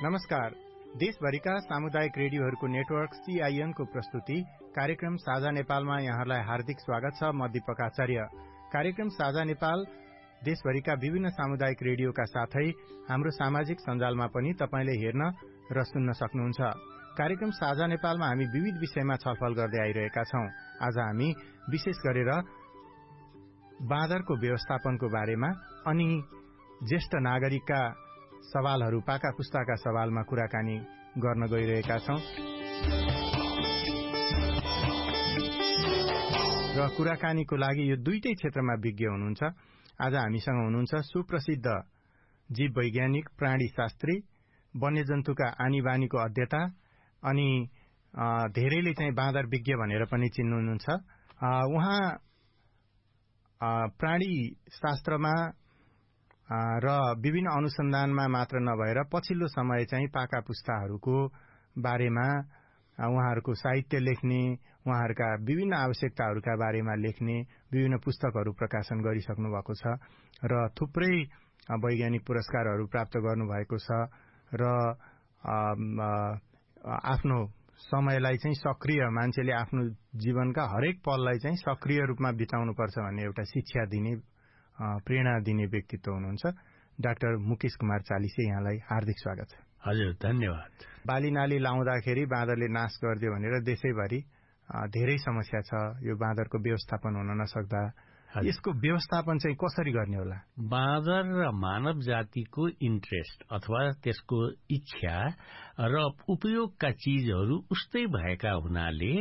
नमस्कार। देशभरिका सामुदायिक रेडियोहरूको नेटवर्क CIN को प्रस्तुति कार्यक्रम साझा नेपालमा यहाँलाई हार्दिक स्वागत छ। म दीपक आचार्य। कार्यक्रम साझा नेपाल देशभरिका विभिन्न सामुदायिक रेडियोका साथै हाम्रो सामाजिक सञ्जालमा पनि तपाईले हेर्न र सुन्न सक्नुहुन्छ। कार्यक्रम साझा नेपालमा हामी विविध विषयमा छलफल गर्दै आइरहेका छौं। आज हामी विशेष गरेर बाँदरको व्यवस्थापनको बारेमा अनि ज्येष्ठ नागरिकका सवालहरू, पाका पुस्ताका सवालमा कुराकानी गर्न गइरहेका छौं र कुराकानीको लागि यो दुईटै क्षेत्रमा विज्ञ हुनुहुन्छ। आज हामीसँग हुनुहुन्छ सुप्रसिद्ध जीव वैज्ञानिक, प्राणी शास्त्री, वन्यजन्तुका आनी बानीको अध्येता अनि धेरैले चाहिँ बाँदर विज्ञ भनेर पनि चिन्नुहुन्छ। उहाँ प्राणी शास्त्रमा र विभिन्न अनुसन्धानमा मात्र नभएर पछिल्लो समय चाहिँ पाका पुस्ताहरूको बारेमा उहाँहरूको साहित्य लेख्ने, उहाँहरूका विभिन्न आवश्यकताहरूका बारेमा लेख्ने विभिन्न पुस्तकहरू प्रकाशन गरिसक्नु भएको छ र थुप्रै वैज्ञानिक पुरस्कारहरू प्राप्त गर्नुभएको छ र आफ्नो समयलाई चाहिँ सक्रिय, मान्छेले आफ्नो जीवनका हरेक पललाई चाहिँ सक्रिय रूपमा बिताउनुपर्छ भन्ने एउटा शिक्षा दिने, प्रेरणा दिने व्यक्तित्व हुनुहुन्छ। डाक्टर मुकेश कुमार चालिसे, यहाँलाई हार्दिक स्वागत छ। हजुर, धन्यवाद। बाली नाली लाउँदाखेरि बाँदरले नाश गरिदियो भनेर देशैभरि धेरै समस्या छ। यो बाँदरको व्यवस्थापन हुन नसक्दा यसको व्यवस्थापन चाहिँ कसरी गर्ने होला? बाँदर र मानव जातिको इन्ट्रेस्ट अथवा त्यसको इच्छा र उपयोगका चीजहरू उस्तै भएका हुनाले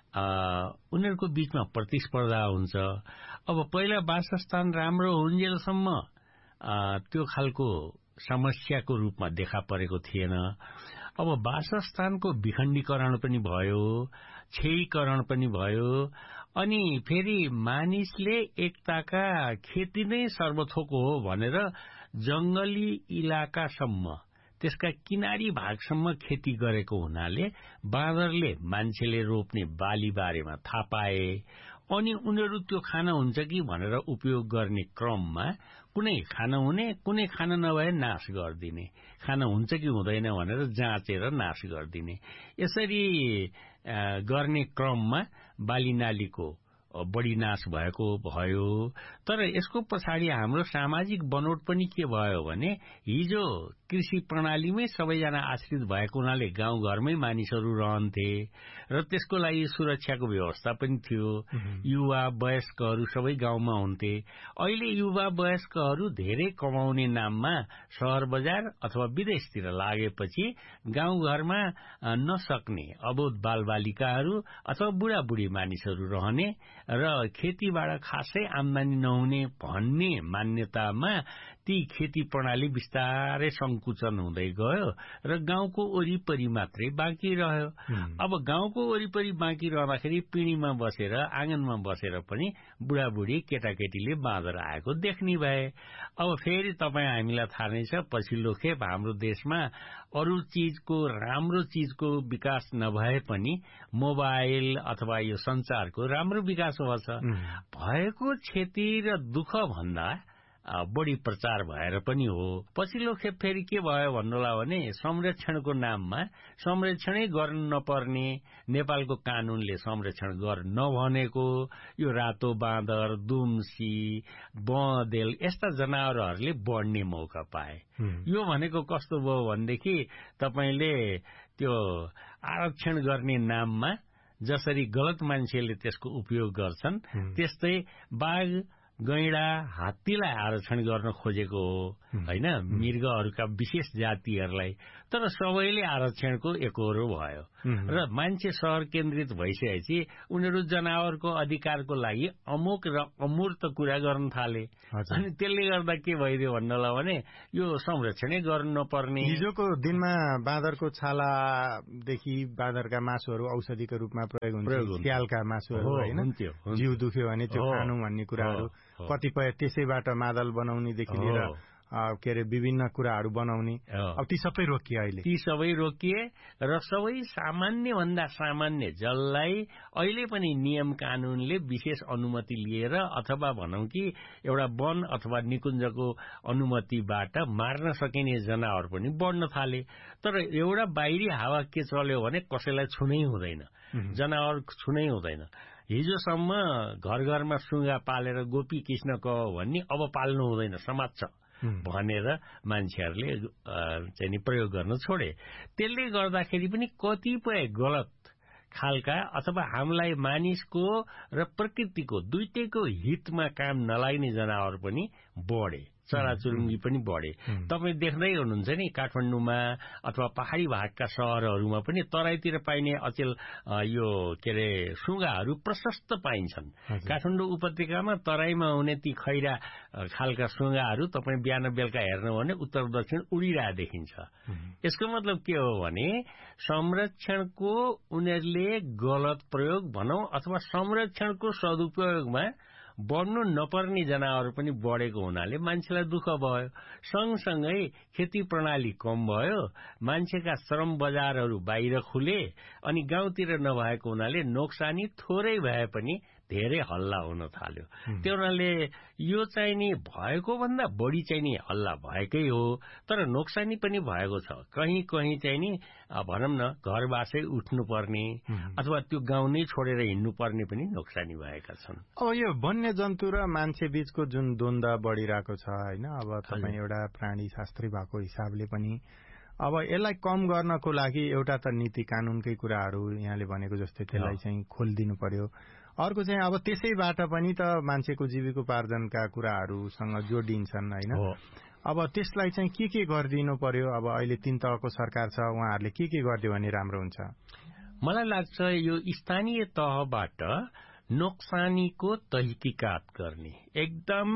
उनीहरूको बीचमा प्रतिस्पर्धा हुन्छ। अब पहिला वासस्थान राम्रो हुन्जेलसम्म त्यो खालको समस्याको रूपमा देखा परेको थिएन। अब वासस्थानको विखण्डीकरण पनि भयो, क्षयीकरण पनि भयो, अनि फेरि मानिसले एकताका खेती नै सर्वथोक हो भनेर जंगली इलाकासम्म, त्यसका किनारी भागसम्म खेती गरेको हुनाले बाँदरले मान्छेले रोप्ने बाली बारेमा थाहा पाए अनि उनीहरू त्यो खाना हुन्छ कि भनेर उपयोग गर्ने क्रममा कुनै खाना हुने, कुनै खाना नभए नाश गरिदिने, खाना हुन्छ कि हुँदैन भनेर जाँचेर नाश गरिदिने, यसरी गर्ने क्रममा बाली नालीको बढी नाश भएको भयो। तर यसको पछाडि हाम्रो सामाजिक बनोट पनि के भयो भने हिजो कृषि प्रणालीमै सबैजना आश्रित भएको हुनाले गाउँघरमै मानिसहरू रहन्थे र त्यसको लागि सुरक्षाको व्यवस्था पनि थियो। युवा वयस्कहरू सबै गाउँमा हुन्थे। अहिले युवा वयस्कहरू धेरै कमाउने नाममा शहर बजार अथवा विदेशतिर लागेपछि गाउँघरमा नसक्ने अबोध बालबालिकाहरू अथवा बुढाबुढी मानिसहरू रहने र खेतीबाट खासै आमदानी नहुने भन्ने मान्यतामा ती खेती प्रणाली बिस्तारै संकुचन हुँदै गयो र गाउँको वरिपरि मात्रै बाँकी रह्यो। अब गाउँको वरिपरि बाँकी रहँदाखेरि पिँढीमा बसेर, आँगनमा बसेर पनि बुढाबुढी केटाकेटीले बाँदर आएको देख्ने भए। अब फेरि तपाईँ हामीलाई थाहा नै छ, पछिल्लो खेप हाम्रो देशमा अरू चीजको, राम्रो चीजको विकास नभए पनि मोबाइल अथवा यो संचारको राम्रो विकास भएको क्षति र दुःख भन्दा बढी प्रचार भएर पनि हो। पछिल्लो खेप फेरि के भयो भन्नुला भने संरक्षणको नाममा संरक्षणै गर्न नपर्ने, नेपालको कानूनले संरक्षण गर्न नभनेको यो रातो बाँदर, दुम्सी, बँदेल यस्ता जनावरहरूले बढ्ने मौका पाए। यो भनेको कस्तो भयो भनेदेखि तपाईले त्यो आरक्षण गर्ने नाममा जसरी गलत मान्छेले त्यसको उपयोग गर्छन् त्यस्तै बाघ, गैंडा, हात्तीलाई आरक्षण गर्न खोजेको हो, हैन, मृगहरूका विशेष जातिहरूलाई। तर सबैले आरक्षणको एकहोरो भयो र मान्छे शहर केन्द्रित भइसकेपछि उनीहरू जनावरको अधिकारको लागि अमुक र अमूर्त कुरा गर्न थाले। अनि त्यसले गर्दा के भइदियो भन्नला भने यो संरक्षणै गर्नु नपर्ने। हिजोको दिनमा बाँदरको छालादेखि बाँदरका मासुहरू औषधिको रूपमा प्रयोग हुन्छ, स्यालका मासुहरू, हैन, जिउ दुख्यो भने त्यो खानु भन्ने कुराहरू, कतिपय त्यसैबाट मादल बनाउनेदेखि लिएर के अरे विभिन्न कुराहरू बनाउने, अब ती सबै रोकिए अहिले। ती सबै रोकिए र सबै सामान्य भन्दा सामान्य जसलाई अहिले पनि नियम कानूनले विशेष अनुमति लिएर अथवा भनौं कि एउटा वन अथवा निकुञ्जको अनुमतिबाट मार्न सकिने जनावर पनि बढ्न थाले। तर एउटा बाहिरी हावा के चल्यो भने कसैलाई छुनै हुँदैन, जनावर छुनै हुँदैन। हिजोसम्म घर घरमा सुगा पालेर गोपी कृष्ण कह भन्ने अब पाल्नु हुँदैन, समात्छ भनेर मान्छेहरूले चाहिँ नि प्रयोग गर्न छोडे। त्यसले गर्दाखेरि पनि कतिपय गलत खालका अथवा हामीलाई मानिसको र प्रकृतिको दुईटैको हितमा काम नलाग्ने जनावर पनि बढे, चराचुरुङ्गी पनि बढे। तपाईँ देख्दै हुनुहुन्छ नि काठमाडौँमा अथवा पहाडी भागका शहरहरूमा पनि तराईतिर पाइने अचेल यो के अरे सुगाहरू प्रशस्त पाइन्छन्। काठमाडौँ उपत्यकामा तराईमा हुने ती खैरा खालका सुगाहरू तपाईँ बिहान बेलुका हेर्नु भने उत्तर दक्षिण उडिरहेको देखिन्छ। यसको मतलब के हो भने संरक्षणको उनीहरूले गलत प्रयोग भनौं अथवा संरक्षणको सदुपयोगमा बढ्नु नपर्ने जनावर पनि बढेको हुनाले मान्छेलाई दुःख भयो। सँगसँगै खेती प्रणाली कम भयो, मान्छेका श्रम बजारहरू बाहिर खुले अनि गाउँतिर नभएको हुनाले नोक्सानी थोरै भए पनि धेरै हल्ला हुन थाल्यो। त्यो हुनाले यो चाहिँ नि भएको भन्दा बढी चाहिँ नि हल्ला भएकै हो, तर नोक्सानी पनि भएको छ। कहीँ कहीँ चाहिँ नि भनौं न घरबासै उठ्नुपर्ने अथवा त्यो गाउँ नै छोडेर हिँड्नुपर्ने पनि नोक्सानी भएका छन्। अब यो वन्य जन्तु र मान्छे बीचको जुन द्वन्द्व बढ़िरहेको छ हैन, अब तपाईँ एउटा प्राणी शास्त्री भएको हिसाबले पनि अब यसलाई कम गर्नको लागि एउटा त नीति कानूनकै कुराहरू यहाँले भनेको जस्तै त्यसलाई चाहिँ खोलिदिनु पर्यो। अर्को चाहिँ अब त्यसैबाट पनि त मान्छेको जीविकोपार्जनका कुराहरूसँग जोडिन्छन् हैन। अब त्यसलाई चाहिँ के गरिदिनु पर्यो? अब अहिले 3 तहको सरकार छ, उहाँहरूले के गरिदियो भने राम्रो हुन्छ? मलाई लाग्छ यो स्थानीय तहबाट नोक्सानीको तहकीकात गर्ने, एकदम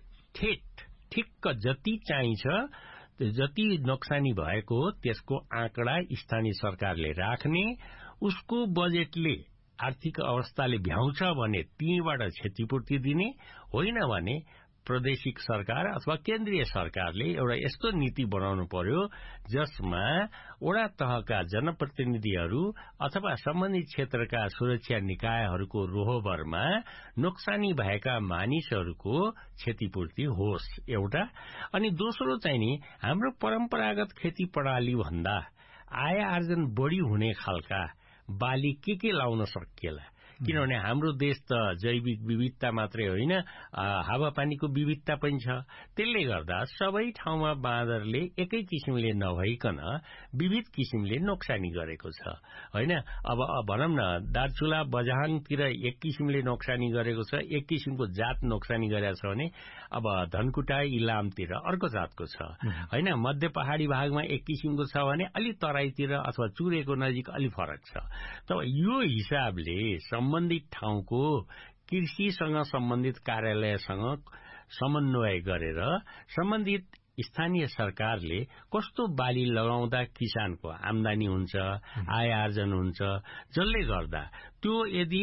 ठिक्क जति चाहिन्छ जति नोक्सानी भएको त्यसको आँकडा स्थानीय सरकारले राख्ने, उसको बजेटले आर्थिक अवस्थाले भ्याउँछ भने तीबाट क्षतिपूर्ति दिने, होइन भने प्रादेशिक सरकार अथवा केन्द्रीय सरकारले एउटा यस्तो नीति बनाउनु पर्यो जसमा वडा तहका जनप्रतिनिधिहरू अथवा सम्बन्धित क्षेत्रका सुरक्षा निकायहरूको रोहबरमा नोक्सानी भएका मानिसहरूको क्षतिपूर्ति होस् एउटा। अनि दोस्रो चाहिँ नि हाम्रो परम्परागत खेती प्रणाली भन्दा आय आर्जन बढी हुने खालका बाली के लाउन सकिएला, किनभने हाम्रो देश त जैविक विविधता मात्रै होइन, हावापानीको विविधता पनि छ। त्यसले गर्दा सबै ठाउँमा बाँदरले एकै किसिमले नभइकन विविध किसिमले नोक्सानी गरेको छ होइन। अब भनौं न दार्चुला बझाङतिर एक किसिमले नोक्सानी गरेको छ, एक किसिमको जात नोक्सानी गरेको छ भने अब धनकुटा इलामतिर अर्को जातको छ होइन। मध्य पहाडी भागमा एक किसिमको छ भने अलि तराईतिर अथवा चुरेको नजिक अलि फरक छ। त यो हिसाबले सम्बन्धित ठाउँको कृषिसँग सम्बन्धित कार्यालयसँग समन्वय गरेर सम्बन्धित स्थानीय सरकारले कस्तो बाली लगाउँदा किसानको आमदानी हुन्छ, आय आर्जन हुन्छ, जसले गर्दा त्यो यदि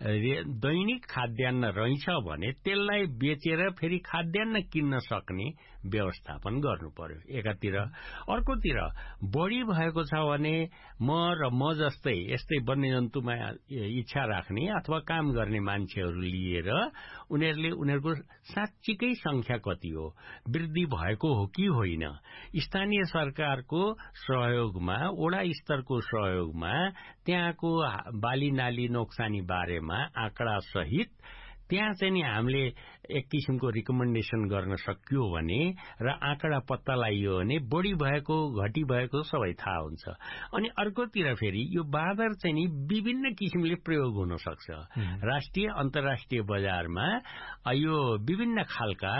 दैनिक खाद्यान्न रहन्छ भने त्यसलाई बेचेर फेरि खाद्यान्न किन्न सक्ने व्यवस्थापन गर्नु पर्यो एकातिर। अर्कोतिर बढी भएको छ भने म जस्तै यस्तै वन्यजन्तुमा इच्छा राख्ने अथवा काम गर्ने मान्छेहरू लिएर उनीहरूले उनीहरूको साँच्चीकै संख्या कति हो, वृद्धि भएको हो कि होइन, स्थानीय सरकारको सहयोगमा वडा स्तरको सहयोगमा त्यहाँको बाली नाली नोक्सानी बारेमा आँकडा सहित त्यहाँ चाहिँ नि हामीले एक किसिमको रिकमेन्डेसन गर्न सकियो भने र आँकडा पत्ता लगाइयो भने बढी भएको घटी भएको सबै थाहा हुन्छ। अनि अर्कोतिर फेरि यो बाँदर चाहिँ नि विभिन्न किसिमले प्रयोग हुन सक्छ। राष्ट्रिय अन्तर्राष्ट्रिय बजारमा यो विभिन्न खालका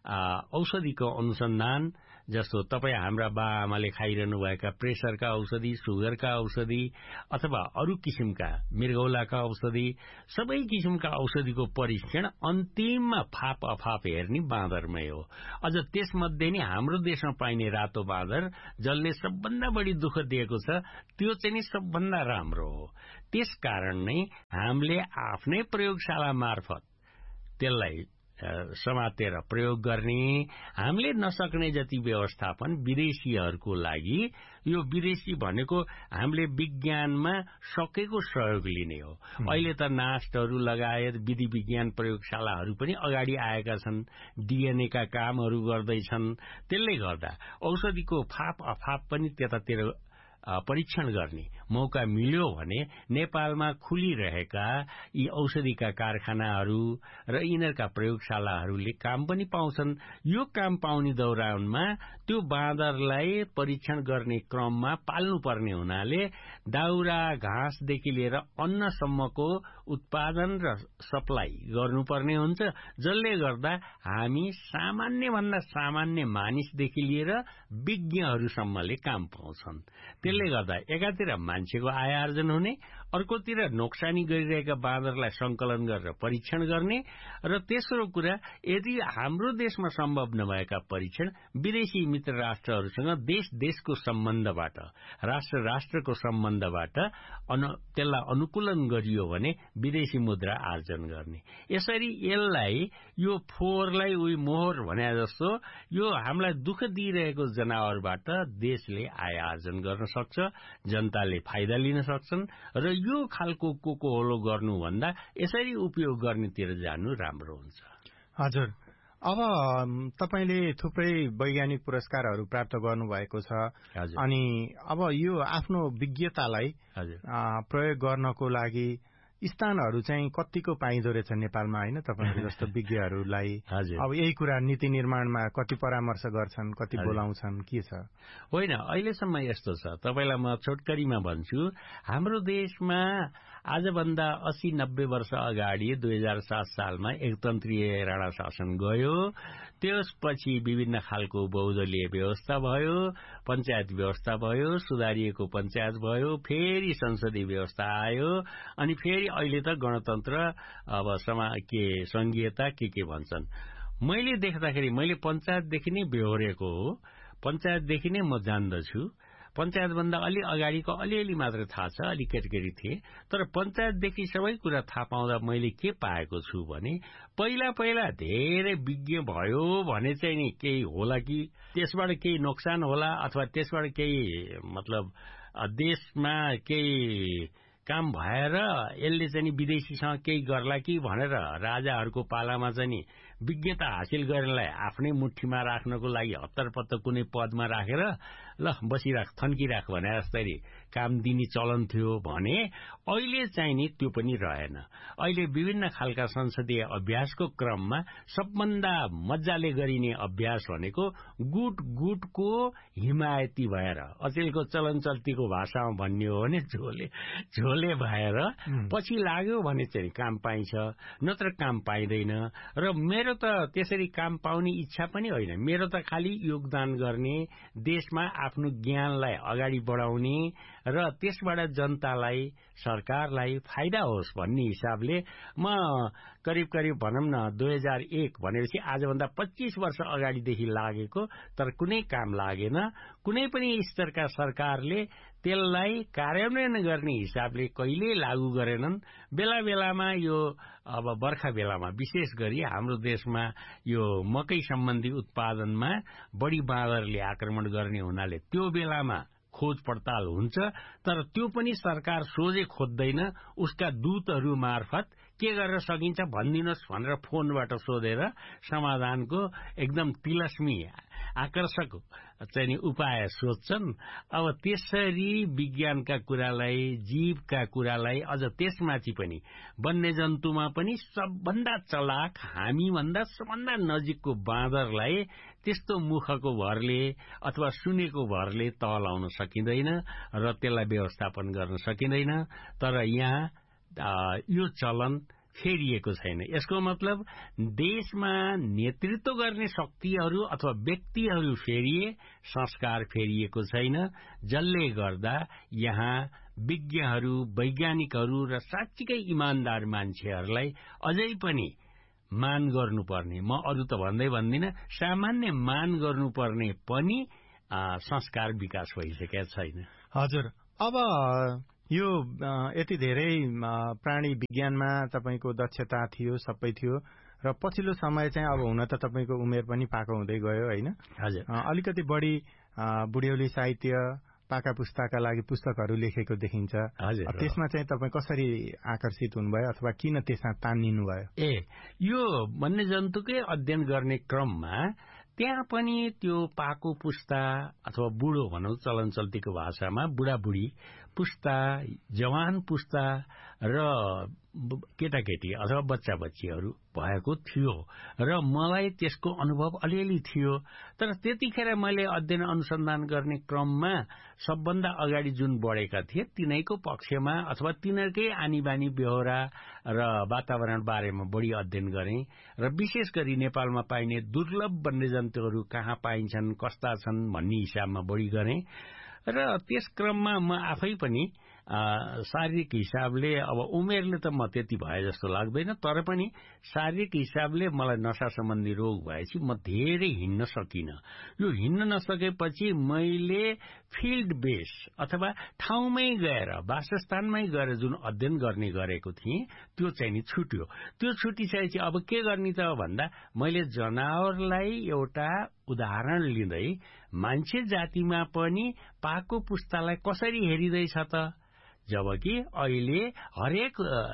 औषधिको अनुसन्धान, जस्तो तपाईँ हाम्रा बाआमाले खाइरहनु भएका प्रेसरका औषधि, सुगरका औषधि अथवा अरू किसिमका मृगौलाका औषधि, सबै किसिमका औषधिको परीक्षण अन्तिममा फाप अफाप हेर्ने बाँदरमै हो। अझ त्यसमध्ये नि हाम्रो देशमा पाइने रातो बाँदर जसले सबभन्दा बढी दुःख दिएको छ त्यो चाहिँ नि सबभन्दा राम्रो हो। त्यसकारण नै हामीले आफ्नै प्रयोगशाला मार्फत त्यसलाई समातेर प्रयोग गर्ने, हामीले नसक्ने जति व्यवस्थापन विदेशीहरूको लागि, यो विदेशी भनेको हामीले विज्ञानमा सकेको सहयोग लिने हो। अहिले त नास्टहरू लगायत विधि विज्ञान प्रयोगशालाहरू पनि अगाडि आएका छन्, डीएनए का कामहरू गर्दैछन्। त्यसले गर्दा औषधिको फाप अफाप पनि त्यतातिर परीक्षण गर्ने मौका मिल्यो भने नेपालमा खुलिरहेका यी औषधिका कारखानाहरू र यिनीहरूका प्रयोगशालाहरूले काम पनि पाउँछन्। यो काम पाउने दौरानमा त्यो बाँदरलाई परीक्षण गर्ने क्रममा पाल्नुपर्ने हुनाले दाउरा घाँसदेखि लिएर अन्नसम्मको उत्पादन र सप्लाई गर्नुपर्ने हुन्छ, जसले गर्दा हामी सामान्यभन्दा सामान्य मानिसदेखि लिएर विज्ञहरूसम्मले काम पाउँछन्। त्यसले गर्दा एकातिर मान्छेको आय आर्जन हुने, अर्कोतिर नोक्सानी गरिरहेका बाँदरलाई संकलन गरेर परीक्षण गर्ने, र तेस्रो कुरा यदि हाम्रो देशमा सम्भव नभएका परीक्षण विदेशी मित्र राष्ट्रहरूसँग देशको सम्बन्धबाट, राष्ट्र राष्ट्रको सम्बन्धबाट त्यसलाई अनुकूलन गरियो भने विदेशी मुद्रा आर्जन गर्ने। यसरी यसलाई यो फोहोरलाई उही मोहर भने जस्तो यो हामीलाई दुःख दिइरहेको जनावरबाट देशले आय आर्जन गर्न सक्छ, जनताले फाइदा लिन सक्छन्, र यो खालको कोकोहोलो गर्नुभन्दा यसरी उपयोग गर्नेतिर जानु राम्रो हुन्छ। हजुर, अब तपाईले थुप्रै वैज्ञानिक पुरस्कारहरू प्राप्त गर्नुभएको छ, अनि अब यो आफ्नो विज्ञतालाई प्रयोग गर्नको लागि स्थानहरू चाहिँ कतिको पाइँदो रहेछ नेपालमा, होइन? तपाईहरु जस्तो विज्ञहरूलाई अब यही कुरा नीति निर्माणमा कति परामर्श गर्छन्, कति बोलाउँछन्, के छ? होइन, अहिलेसम्म यस्तो छ, तपाईलाई म छोटकरीमा भन्छु। हाम्रो देशमा आजभन्दा 80-90 वर्ष अगाडि 2007 सालमा एकतन्त्रीय राणा शासन गयो। त्यसपछि विभिन्न खालको बहुदलीय व्यवस्था भयो, पञ्चायत व्यवस्था भयो, सुधारिएको पञ्चायत भयो, फेरि संसदीय व्यवस्था आयो, अनि फेरि अहिले त गणतन्त्र, अब संघीयता के भन्छन्। मैले देख्दाखेरि मैले पञ्चायतदेखि नै बेहोरेको हो, पञ्चायतदेखि नै म जान्दछु। पञ्चायतभन्दा अलि अगाडिको अलिअलि मात्र थाहा छ, अलि केटकेटी थिए, तर पञ्चायतदेखि सबै कुरा थाहा पाउँदा मैले के पाएको छु भने पहिला धेरै विज्ञ भयो भने चाहिँ नि केही होला कि त्यसबाट केही नोक्सान होला, अथवा त्यसबाट केही मतलब देशमा केही काम भएर यसले चाहिँ विदेशीसँग केही गर्ला कि भनेर राजाहरूको पालामा चाहिँ नि विज्ञता हासिल गर्नलाई आफ्नै मुठीमा राख्नको लागि हत्तरपत्त कुनै पदमा राखेर ल बसिराख, थन्किराख भने जस्तै काम दिने चलन थियो भने अहिले चाहिँ नि त्यो पनि रहेन। अहिले विभिन्न खालका संसदीय अभ्यासको क्रममा सबभन्दा मजाले गरिने अभ्यास भनेको गुटको हिमायती भएर, अचेलको चलन चल्तीको भाषामा भन्ने हो भने झोले भएर पछि लाग्यो भने चाहिँ काम पाइन्छ, नत्र काम पाइँदैन। र मेरो त त्यसरी काम पाउने इच्छा पनि होइन, मेरो त खालि योगदान गर्ने, देशमा आफ्नो ज्ञानलाई अगाडि बढाउने र त्यसबाट जनतालाई, सरकारलाई फाइदा होस् भन्ने हिसाबले म करिब भनौँ न 2001 भनेपछि आजभन्दा 25 वर्ष अगाडिदेखि लागेको, तर कुनै काम लागेन। कुनै पनि स्तरका सरकारले त्यसलाई कार्यान्वयन गर्ने हिसाबले कहिल्यै लागू गरेनन्। बेला बेलामा यो अब बर्खा बेलामा विशेष गरी हाम्रो देशमा यो मकै सम्बन्धी उत्पादनमा बढी बाँदरले आक्रमण गर्ने हुनाले त्यो बेलामा खोज पडताल हुन्छ, तर त्यो पनि सरकार सोझै खोज्दैन, उसका दूतहरू मार्फत के गरेर सकिन्छ भनिदिनुहोस् भनेर फोनबाट सोधेर समाधानको एकदम तिलस्मी आकर्षक चाहिँ नि उपाय सोध्छन्। अब त्यसरी विज्ञानका कुरालाई, जीवका कुरालाई, अझ त्यसमाथि पनि वन्यजन्तुमा पनि सबभन्दा चलाक, हामीभन्दा सबभन्दा नजिकको बाँदरलाई त्यस्तो मुखको भरले अथवा सुनेको भरले तलाउन सकिँदैन र त्यसलाई व्यवस्थापन गर्न सकिँदैन। तर यहाँ यो चलन फेरिएको छैन। यसको मतलब देशमा नेतृत्व गर्ने शक्तिहरू अथवा व्यक्तिहरू फेरिए, संस्कार फेरिएको छैन, जसले गर्दा यहाँ विज्ञहरू, वैज्ञानिकहरू र साँच्चीकै इमानदार मान्छेहरूलाई अझै पनि मान गर्नुपर्ने, म अरू त भन्दिन, सामान्य मान गर्नुपर्ने पनि संस्कार विकास भइसकेका छैन। हजुर, अब यो यति धेरै प्राणी विज्ञानमा तपाईको दक्षता थियो, सबै थियो, र पछिल्लो समय चाहिँ अब हुन त तपाईँको उमेर पनि पाको हुँदै गयो होइन? हजुर। अलिकति बढी बुढ्यौली साहित्य पाका पुस्ताका लागि पुस्तकहरू लेखेको देखिन्छ। त्यसमा चाहिँ तपाईँ कसरी आकर्षित हुनुभयो अथवा किन त्यसमा तानिनु भयो? यो वन्यजन्तुकै अध्ययन गर्ने क्रममा त्यहाँ पनि त्यो पाको पुस्ता अथवा बुढो भनौँ चलन चल्तीको भाषामा बुढाबुढी पुस्ता, जवान पुस्ता र केटाकेटी अथवा बच्चा बच्चीहरू भएको थियो र मलाई त्यसको अनुभव अलिअलि थियो। तर त्यतिखेर मैले अध्ययन अनुसन्धान गर्ने क्रममा सबभन्दा अगाडि जुन बढेका थिए तिनैको पक्षमा अथवा तिनीहरूकै आनीबानी बेहोरा र वातावरण बारेमा बढी अध्ययन गरेँ र विशेष गरी नेपालमा पाइने दुर्लभ वन्यजन्तुहरू कहाँ पाइन्छन्, कस्ता छन् भन्ने हिसाबमा बढी गरेँ र त्यस क्रममा म आफै पनि शारीरिक हिसाबले अब उमेरले त म त्यति भए जस्तो लाग्दैन, तर पनि शारीरिक हिसाबले मलाई नशा सम्बन्धी रोग भएपछि म धेरै हिँड्न सकिनँ। यो हिँड्न नसकेपछि मैले फिल्ड बेस अथवा ठाउँमै गएर वासस्थानमै गएर जुन अध्ययन गर्ने गरेको थिएँ त्यो चाहिँ नि छुट्यो। त्यो छुटिसकेपछि अब के गर्ने त भन्दा मैले जनावरलाई एउटा उदाहरण लिँदै मान्छे जातिमा पनि पाको पुस्तालाई कसरी हेरिँदैछ त, जबकि अहिले हरेक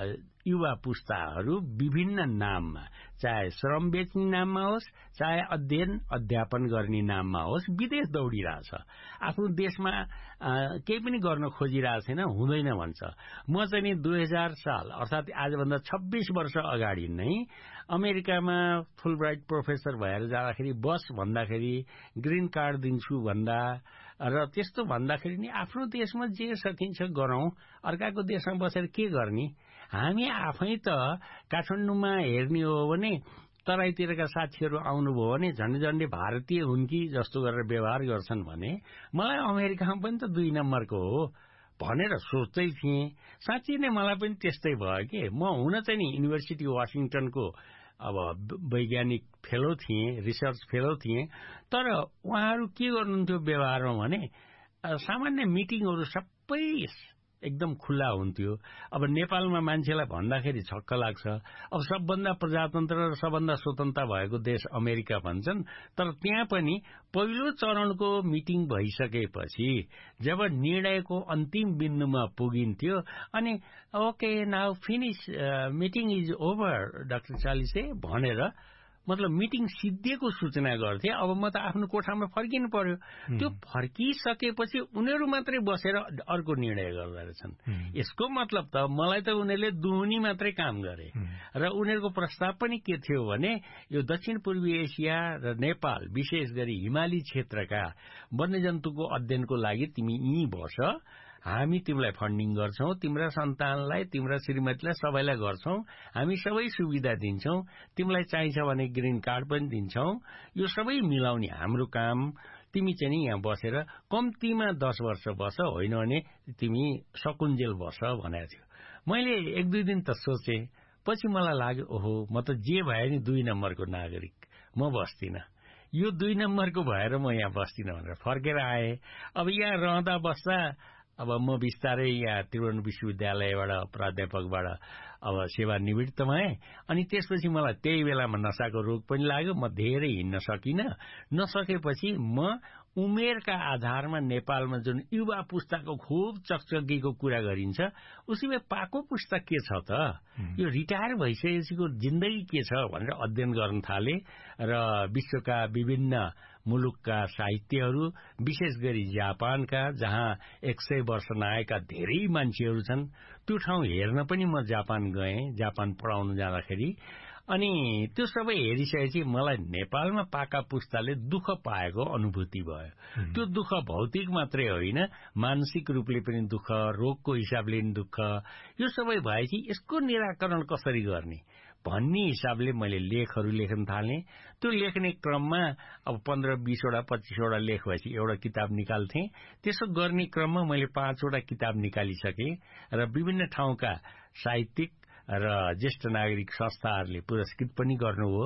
युवा पुस्ताहरू विभिन्न नाममा, चाहे श्रम बेच्ने नाममा होस्, चाहे अध्ययन अध्यापन गर्ने नाममा होस्, विदेश दौडिरहेछ। आफ्नो देशमा केही पनि गर्न खोजिरहेको छैन, हुँदैन भन्छ। म चाहिँ नि 2000 साल अर्थात् आजभन्दा 26 वर्ष अगाडि नै अमेरिकामा फुलब्राइट प्रोफेसर भएर जाँदाखेरि बस भन्दाखेरि ग्रीन कार्ड दिन्छु भन्दा र त्यस्तो भन्दाखेरि नि आफ्नो देशमा जे सकिन्छ गरौँ, अर्काको देशमा बसेर के गर्ने? हामी आफै त काठमाडौँमा हेर्ने हो भने तराईतिरका साथीहरू आउनुभयो भने झन्डै भारतीय हुन् कि जस्तो गरेर व्यवहार गर्छन् भने मलाई अमेरिकामा पनि त 2 नम्बरको हो भनेर सोच्दै थिएँ। साँच्चै नै मलाई पनि त्यस्तै भयो कि म हुन चाहिँ नि युनिभर्सिटी वासिङटनको अब वैज्ञानिक फेलो थिएँ, रिसर्च फेलो थिएँ, तर उहाँहरू के गर्नुहुन्थ्यो व्यवहारमा भने सामान्य मिटिङहरू सबै एकदम खुल्ला हुन्थ्यो। अब नेपालमा मान्छेलाई भन्दाखेरि छक्क लाग्छ। अब सबभन्दा प्रजातन्त्र र सबभन्दा स्वतन्त्र भएको देश अमेरिका भन्छन्, तर त्यहाँ पनि पहिलो चरणको मिटिङ भइसकेपछि जब निर्णयको अन्तिम बिन्दुमा पुगिन्थ्यो अनि okay now finish meeting is over doctor चालिसे भनेर मतलब मिटिङ सिद्धिएको सूचना गर्थे। अब म त आफ्नो कोठामा फर्किनु पर्यो। त्यो फर्किसकेपछि उनीहरू मात्रै बसेर अर्को निर्णय गर्दा रहेछन्। यसको मतलब त मलाई त उनीहरूले दुहुनी मात्रै काम गरे र उनीहरूको प्रस्ताव पनि के थियो भने यो दक्षिण पूर्वी एसिया र नेपाल विशेष गरी हिमाली क्षेत्रका वन्यजन्तुको अध्ययनको लागि तिमी यहीँ बस, हामी तिमीलाई फन्डिङ गर्छौं, तिम्रा सन्तानलाई, तिम्रा श्रीमतीलाई सबैलाई गर्छौं, हामी सबै सुविधा दिन्छौं, तिमीलाई चाहिन्छ भने ग्रीन कार्ड पनि दिन्छौं, यो सबै मिलाउने हाम्रो काम, तिमी चाहिँ नि यहाँ बसेर कम्तीमा 10 वर्ष बस, होइन भने तिमी सकुन्जेल बस भनेको थियो। मैले 1-2 दिन त सोचे, पछि मलाई लाग्यो ओहो म त जे भए नि 2 नम्बरको नागरिक, म बस्दिनँ, यो 2 नम्बरको भएर म यहाँ बस्दिनँ भनेर फर्केर आए। अब यहाँ रहँदा बस्दा अब म बिस्तारै यहाँ त्रिभुवन विश्वविद्यालयबाट प्राध्यापकबाट अब सेवानिवृत्त भएँ। अनि त्यसपछि मलाई त्यही बेलामा नसाको रोग पनि लाग्यो, म धेरै हिँड्न सकिनँ। नसकेपछि म उमेरका आधारमा नेपालमा जुन युवा पुस्ताको खुब चकचकीको कुरा गरिन्छ उसैले पाको पुस्ता के छ त, यो रिटायर भइसकेपछिको जिन्दगी के छ भनेर अध्ययन गर्न थाले र विश्वका विभिन्न मुलुकका साहित्यहरू विशेष गरी जापानका जहाँ 100 वर्ष नआएका धेरै मान्छेहरू छन् त्यो ठाउँ हेर्न पनि म जापान गएँ, जापान पढाउन जाँदाखेरि। अनि त्यो सबै हेरिसकेपछि मलाई नेपालमा पाका पुस्ताले दुःख पाएको अनुभूति भयो। त्यो दुःख भौतिक मात्रै होइन, मानसिक रूपले पनि दुःख, रोगको हिसाबले पनि दुःख, यो सबै भएपछि यसको निराकरण कसरी गर्ने भन्ने हिसाबले मैले लेखहरू लेख्न थालेँ। त्यो लेख्ने क्रममा अब 15-20 वटा 25 वटा लेख भएपछि एउटा किताब निकाल्थेँ। त्यसो गर्ने क्रममा मैले 5 वटा किताब निकालिसकेँ र विभिन्न ठाउँका साहित्यिक र ज्येष्ठ नागरिक संस्थाहरूले पुरस्कृत पनि गर्नुभयो।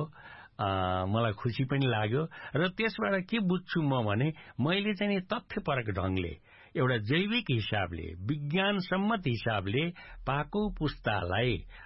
मलाई खुसी पनि लाग्यो र त्यसबाट के बुझ्छु म भने मैले चाहिँ नि तथ्यपरक ढंगले एउटा जैविक हिसाबले, विज्ञान सम्मत हिसाबले पाको पुस्तालाई